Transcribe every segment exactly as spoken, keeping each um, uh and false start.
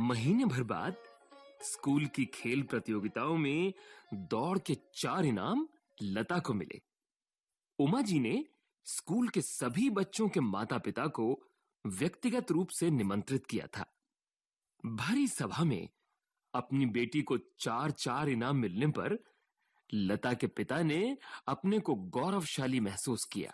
महीने भर बाद स्कूल की खेल प्रतियोगिताओं में दौड़ के चार इनाम लता को मिले। उमा जी ने स्कूल के सभी बच्चों के माता-पिता को व्यक्तिगत रूप से निमंत्रित किया था। भरी सभा में अपनी बेटी को चार चार इनाम मिलने पर लता के पिता ने अपने को गौरवशाली महसूस किया।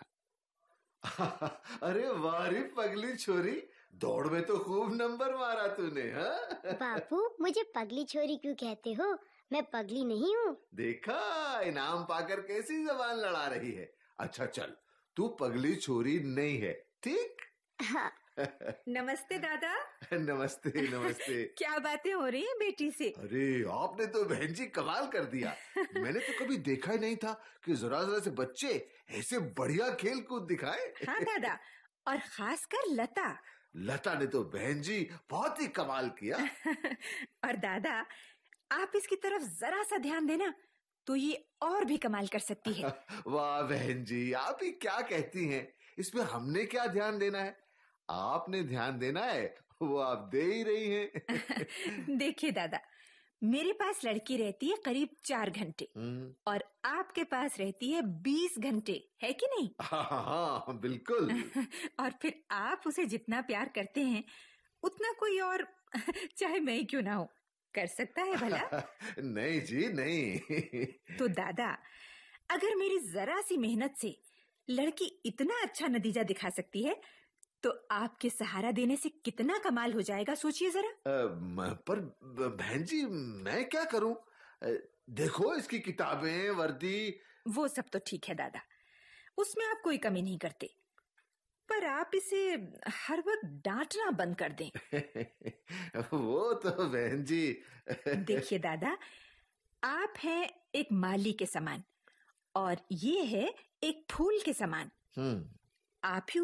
अरे वाह रे पगली छोरी, दौड़ में तो खूब नंबर मारा तूने। हाँ बापू, मुझे पगली छोरी क्यों कहते हो? मैं पगली नहीं हूँ। देखा, इनाम पाकर कैसी जबान लड़ा रही है। अच्छा चल, तू पगली छोरी नहीं है, ठीक? हाँ। नमस्ते दादा। नमस्ते नमस्ते। क्या बातें हो रही हैं बेटी से? अरे आपने तो बहन जी कमाल कर दिया। मैंने तो कभी देखा ही नहीं था कि जरा जरा से बच्चे ऐसे बढ़िया खेल कूद दिखाए। हाँ दादा, और खासकर लता। लता ने तो बहन जी बहुत ही कमाल किया। और दादा, आप इसकी तरफ जरा सा ध्यान देना तो ये और भी कमाल कर सकती है। वाह बहन जी, आप ही क्या कहती हैं? इसमें हमने क्या ध्यान देना है? आपने ध्यान देना है, वो आप दे ही रही हैं। देखिए दादा, मेरे पास लड़की रहती है करीब चार घंटे और आपके पास रहती है बीस घंटे, है कि नहीं? हाँ हाँ बिल्कुल। और फिर आप उसे जितना प्यार करते हैं उतना कोई और, चाहे मैं ही क्यों ना हो, कर सकता है भला? नहीं जी नहीं। तो दादा, अगर मेरी जरा सी मेहनत से लड़की इतना अच्छा नतीजा दिखा सकती है तो आपके सहारा देने से कितना कमाल हो जाएगा, सोचिए जरा। आ, पर बहन जी मैं क्या करूं? देखो इसकी किताबें, वर्दी। वो सब तो ठीक है दादा, उसमें आप कोई कमी नहीं करते, पर आप इसे हर वक्त डांटना बंद कर दें। वो तो बहन जी। देखिए दादा, आप हैं एक माली के समान और ये है एक फूल के समान। आप ही